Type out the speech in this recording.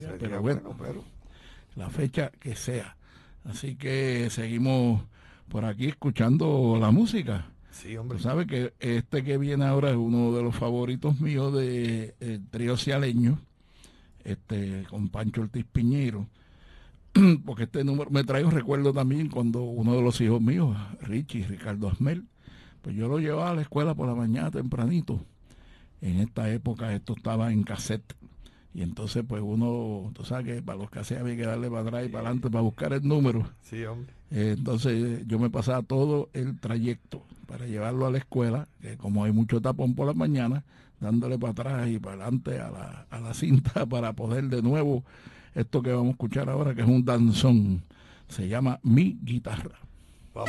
pero bueno, la fecha que sea. Así que seguimos por aquí escuchando la música. Sí, hombre. Tú sabes que este que viene ahora es uno de los favoritos míos de el trío cialeño, con Pancho Ortiz Piñero, porque este número me trae un recuerdo también cuando uno de los hijos míos, Ricardo Asmel, pues yo lo llevaba a la escuela por la mañana tempranito. En esta época esto estaba en cassette. Y entonces pues uno, tú sabes que para los cassettes había que darle para atrás y para adelante para buscar el número. Sí, hombre. Entonces yo me pasaba todo el trayecto para llevarlo a la escuela, que como hay mucho tapón por la mañana, dándole para atrás y para adelante a la cinta para poder de nuevo esto que vamos a escuchar ahora, que es un danzón. Se llama Mi Guitarra.